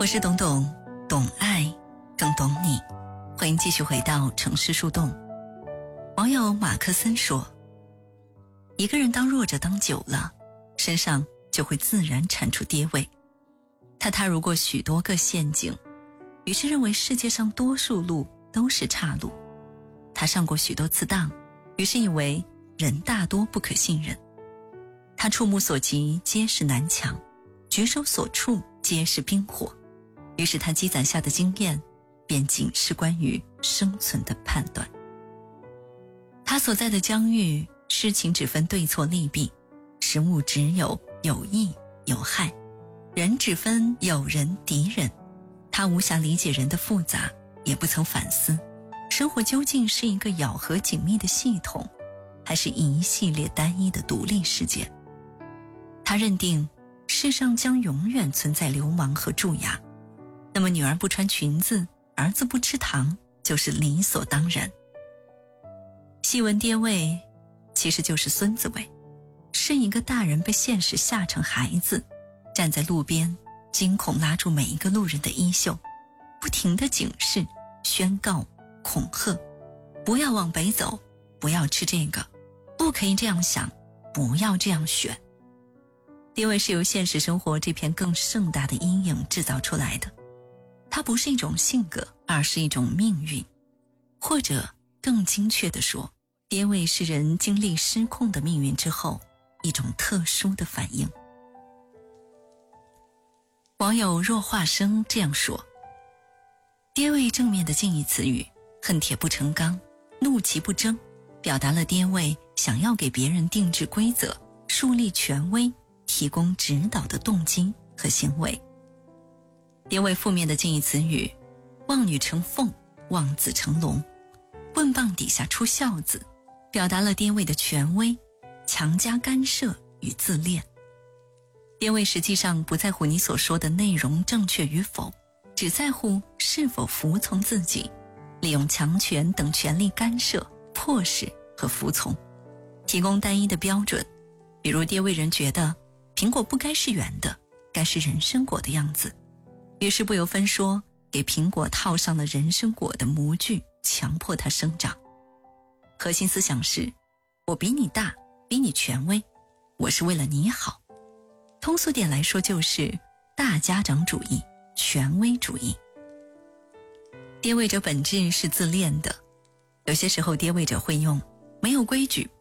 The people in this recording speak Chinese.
是董董，懂爱更懂你。欢迎继续回到城市树洞。网友马克森说，一个人当弱者当久了，身上就会自然产出跌位。他踏入过许多个陷阱，于是认为世界上多数路都是岔路。他上过许多次当，于是以为人大多不可信任。他触目所及皆是南墙，举手所触皆是冰火。于是他积攒下的经验便仅是关于生存的判断。他所在的疆域，事情只分对错利弊，事物只有有益有害，人只分友人敌人。他无暇理解人的复杂，也不曾反思生活究竟是一个咬合紧密的系统，还是一系列单一的独立事件。他认定世上将永远存在流氓和蛀牙，那么女儿不穿裙子，儿子不吃糖，就是理所当然。戏文跌位其实就是孙子位，是一个大人被现实吓成孩子，站在路边惊恐拉住每一个路人的衣袖，不停地警示、宣告、恐吓，不要往北走，不要吃这个，不可以这样想，不要这样选。跌位是由现实生活这片更盛大的阴影制造出来的，它不是一种性格，而是一种命运，或者更精确地说，跌位是人经历失控的命运之后一种特殊的反应。网友若化生这样说，跌位正面的近义词语恨铁不成钢、怒其不争，表达了跌位想要给别人定制规则、树立权威、提供指导的动机和行为。跌位负面的近义词语望女成凤、望子成龙，棍棒底下出孝子，表达了跌位的权威、强加干涉与自恋。跌位实际上不在乎你所说的内容正确与否，只在乎是否服从自己，利用强权等权力干涉、迫使和服从，提供单一的标准。比如跌位人觉得苹果不该是圆的，该是人参果的样子，于是不由分说给苹果套上了人参果的模具，强迫它生长。核心思想是，我比你大，比你权威，我是为了你好。通俗点来说，就是大家长主义、权威主义。跌位者本质是自恋的，有些时候跌位者会用没有规矩